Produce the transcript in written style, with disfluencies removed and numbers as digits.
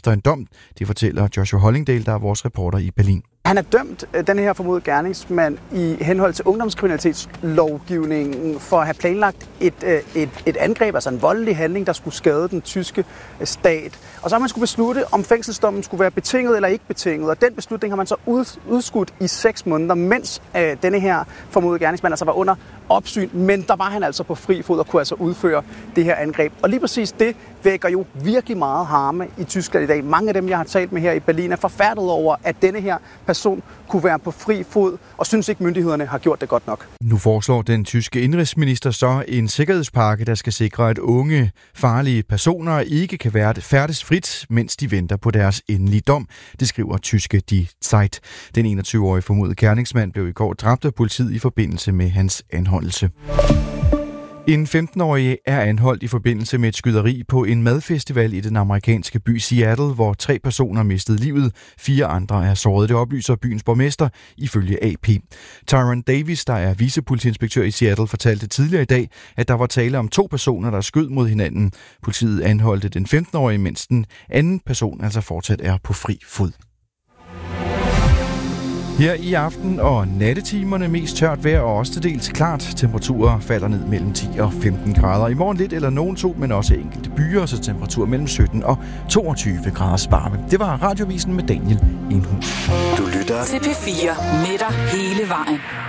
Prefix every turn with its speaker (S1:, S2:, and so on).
S1: efter en dom. Det fortæller Joshua Hollingdale, der er vores reporter i Berlin.
S2: Han er dømt, den her formodede gerningsmand, i henhold til ungdomskriminalitetslovgivningen for at have planlagt et angreb, altså en voldelig handling, der skulle skade den tyske stat. Og så har man skulle beslutte, om fængselsdommen skulle være betinget eller ikke betinget. Og den beslutning har man så udskudt i 6 måneder, mens denne her formodede gerningsmand altså var under opsyn. Men der var han altså på fri fod og kunne altså udføre det her angreb. Og lige præcis det vækker jo virkelig meget harme i Tyskland i dag. Mange af dem, jeg har talt med her i Berlin, er forfærdet over, at denne her person kunne være på fri fod, og synes ikke, myndighederne har gjort det godt nok.
S1: Nu foreslår den tyske indrigsminister så en sikkerhedspakke, der skal sikre, at unge, farlige personer ikke kan færdes frit, mens de venter på deres endelige dom. Det skriver tyske Die Zeit. Den 21-årige formodede gerningsmand blev i går dræbt af politiet i forbindelse med hans anholdelse. En 15-årig er anholdt i forbindelse med et skyderi på en madfestival i den amerikanske by Seattle, hvor 3 personer mistede livet. 4 andre er såret. Det oplyser byens borgmester ifølge AP. Tyron Davis, der er vicepolitiinspektør i Seattle, fortalte tidligere i dag, at der var tale om 2 personer, der skød mod hinanden. Politiet anholdte den 15-årige, mens den anden person altså fortsat er på fri fod. Her i aften og nattetimerne mest tørt vejr og også til dels klart. Temperaturer falder ned mellem 10 og 15 grader. I morgen lidt eller nogen sol, men også enkelte byer, så temperatur mellem 17 og 22 grader sparve. Det var Radiovisen med Daniel Enhus.
S3: Du lytter til P4 med dig hele vejen.